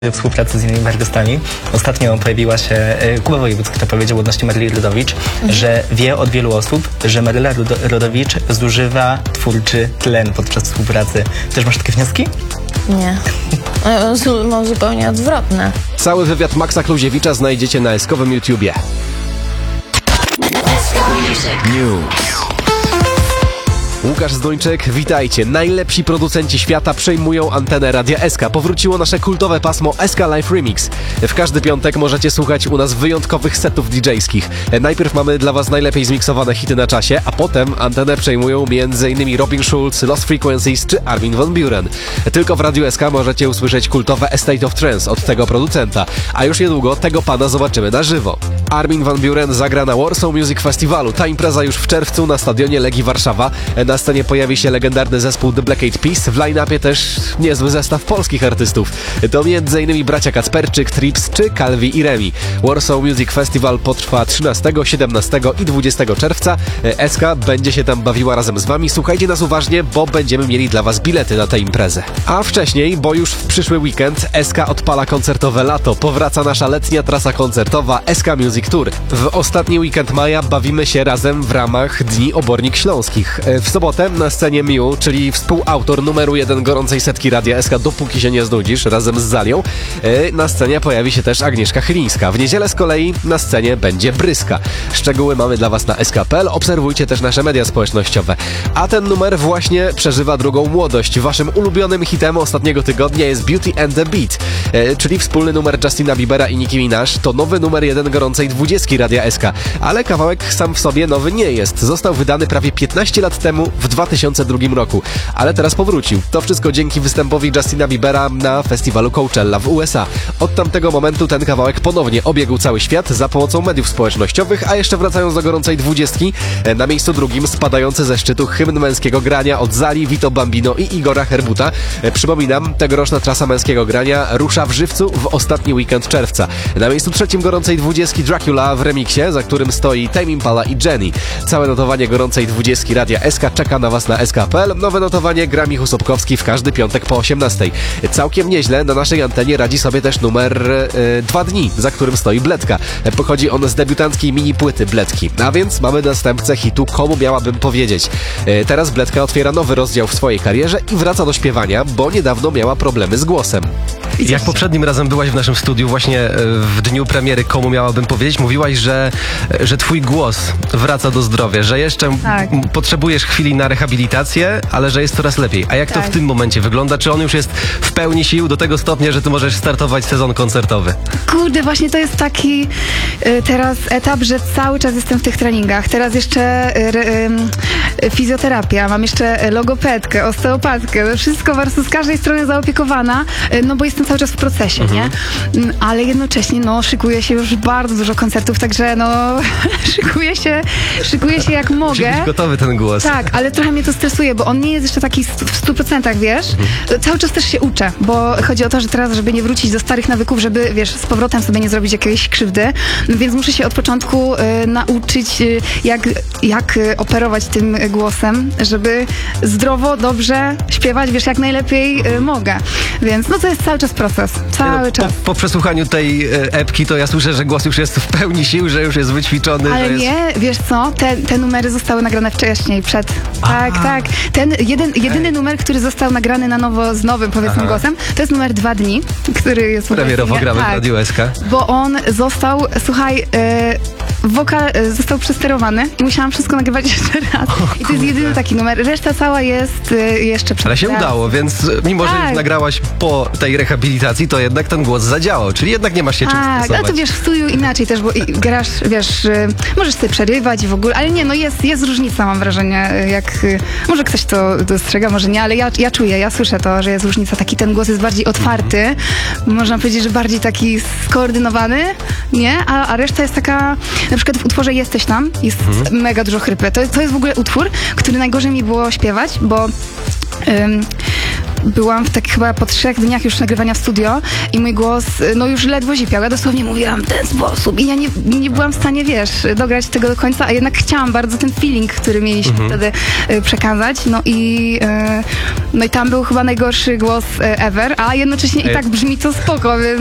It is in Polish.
współpracy z innymi artystami. Ostatnio pojawiła się Kuba Wojewódzki, to powiedział odnośnie Maryli Rodowicz, że wie od wielu osób, że Maryla Rodowicz zużywa twórczy tlen podczas współpracy. Też masz takie wnioski? Nie. Mam zupełnie odwrotne. Cały wywiad Maxa Kluziewicza znajdziecie na eskowym YouTubie. News. Łukasz Zduńczyk, witajcie. Najlepsi producenci świata przejmują antenę Radia SK. Powróciło nasze kultowe pasmo SK Live Remix. W każdy piątek możecie słuchać u nas wyjątkowych setów DJ-skich. Najpierw mamy dla was najlepiej zmiksowane hity na czasie, a potem antenę przejmują m.in. Robin Schulz, Lost Frequencies czy Armin van Buuren. Tylko w Radiu SK możecie usłyszeć kultowe A State of Trance od tego producenta, a już niedługo tego pana zobaczymy na żywo. Armin van Buuren zagra na Warsaw Music Festivalu. Ta impreza już w czerwcu na stadionie Legii Warszawa. Na scenie pojawi się legendarny zespół The Black Eyed Peas, w line-upie też niezły zestaw polskich artystów. To m.in. bracia Kacperczyk, Trips czy Calvi i Remi. Warsaw Music Festival potrwa 13, 17 i 20 czerwca. SK będzie się tam bawiła razem z wami. Słuchajcie nas uważnie, bo będziemy mieli dla was bilety na tę imprezę. A wcześniej, bo już w przyszły weekend SK odpala koncertowe lato. Powraca nasza letnia trasa koncertowa SK Music Tour. W ostatni weekend maja bawimy się razem w ramach Dni Obornik Śląskich. W sobotę na scenie Miu, czyli współautor numeru 1 gorącej setki Radia SK Dopóki się nie znudzisz, razem z Zalią. Na scenie pojawi się też Agnieszka Chylińska. W niedzielę z kolei na scenie będzie Bryska. Szczegóły mamy dla was na sk.pl. Obserwujcie też nasze media społecznościowe. A ten numer właśnie przeżywa drugą młodość. Waszym ulubionym hitem ostatniego tygodnia jest Beauty and the Beat, czyli wspólny numer Justina Biebera i Nicki Minaj. To nowy numer 1 gorącej 20 Radia SK. Ale kawałek sam w sobie nowy nie jest. Został wydany prawie 15 lat temu w 2002 roku, ale teraz powrócił. To wszystko dzięki występowi Justina Biebera na festiwalu Coachella w USA. Od tamtego momentu ten kawałek ponownie obiegł cały świat za pomocą mediów społecznościowych, a jeszcze wracając do gorącej 20, na miejscu drugim spadający ze szczytu hymn męskiego grania od Zali, Vito Bambino i Igora Herbuta. Przypominam, tegoroczna trasa męskiego grania rusza w żywcu w ostatni weekend czerwca. Na miejscu trzecim gorącej 20 Dracula w remiksie, za którym stoi Tame Impala i Jenny. Całe notowanie gorącej 20 Radia SK czeka na was na sk.pl. Nowe notowanie gra Michał Sobkowski w każdy piątek po 18. Całkiem nieźle na naszej antenie radzi sobie też numer 2 dni, za którym stoi Bledka. Pochodzi on z debiutanckiej mini płyty Bledki. A więc mamy następcę hitu Komu miałabym powiedzieć. Teraz Bledka otwiera nowy rozdział w swojej karierze i wraca do śpiewania, bo niedawno miała problemy z głosem. Jak poprzednim razem byłaś w naszym studiu, właśnie w dniu premiery Komu miałabym powiedzieć, mówiłaś, że twój głos wraca do zdrowia, że jeszcze potrzebujesz chwili na rehabilitację, ale że jest coraz lepiej. A jak to w tym momencie wygląda? Czy on już jest w pełni sił do tego stopnia, że ty możesz startować sezon koncertowy? Kurde, właśnie to jest taki teraz etap, że cały czas jestem w tych treningach. Teraz jeszcze fizjoterapia, mam jeszcze logopedkę, osteopatkę, wszystko po prostu z każdej strony zaopiekowana, no bo jestem cały czas w procesie, nie? Ale jednocześnie, szykuje się już bardzo dużo koncertów, także szykuję się jak mogę. Musi być gotowy ten głos. Tak, ale trochę mnie to stresuje, bo on nie jest jeszcze taki w 100%, wiesz? Cały czas też się uczę, bo chodzi o to, że teraz, żeby nie wrócić do starych nawyków, żeby, wiesz, z powrotem sobie nie zrobić jakiejś krzywdy, więc muszę się od początku nauczyć, jak operować tym głosem, żeby zdrowo, dobrze śpiewać, wiesz, jak najlepiej mogę. Więc to jest cały czas proces. Cały czas. Po przesłuchaniu tej epki to ja słyszę, że głos już jest w pełni sił, że już jest wyćwiczony. Ale że jest... nie, wiesz co, te numery zostały nagrane wcześniej, Tak. Ten jedyny numer, który został nagrany na nowo z nowym, powiedzmy, głosem, to jest numer 2 dni, który jest... Premierowo gramy w Radiu SK. Bo on został, słuchaj, wokal został przesterowany i musiałam wszystko nagrywać jeszcze raz. I to jest jedyny taki numer. Reszta cała jest jeszcze przed. Ale się udało, więc mimo, że już nagrałaś po tej rehabilitacji, to jednak ten głos zadziałał, czyli jednak nie masz się czym stresować. Ale to wiesz, w studiu inaczej też, bo grasz, wiesz, możesz sobie przerywać i w ogóle, ale nie, jest różnica, mam wrażenie, jak, może ktoś to dostrzega, może nie, ale ja czuję, ja słyszę to, że jest różnica, taki ten głos jest bardziej otwarty, można powiedzieć, że bardziej taki skoordynowany, nie? A reszta jest taka, na przykład w utworze Jesteś tam, jest mega dużo chrypy. To jest w ogóle utwór, który najgorzej mi było śpiewać, bo byłam chyba po 3 dniach już nagrywania w studio i mój głos, no już ledwo zipiał. Ja dosłownie mówiłam w ten sposób i ja nie byłam w stanie, wiesz, dograć tego do końca, a jednak chciałam bardzo ten feeling, który mieliśmy wtedy przekazać. No i tam był chyba najgorszy głos ever, a jednocześnie i tak brzmi to spoko, więc